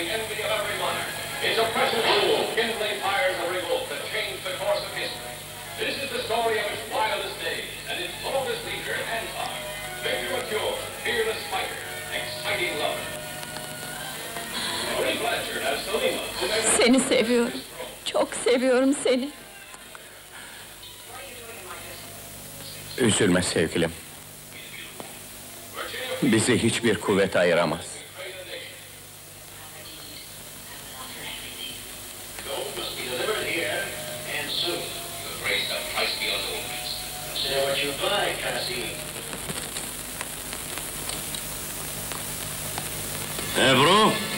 the envy of every monarch. Its oppressive rule kindling fires of revolt that changed the course of history. This is the story of its wildest days and its boldest leader, Anton, victor mature, fearless fighter, exciting lover. Marie Blanchard as Selima. Seni seviyorum. Çok seviyorum seni. Üzülme sevgilim. Bizi hiçbir kuvvet ayıramaz. Ebru!